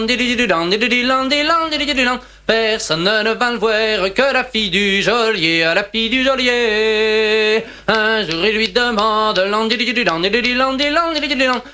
Personne ne va le voir que la fille du geôlier, à la fille du geôlier. Un jour il lui demande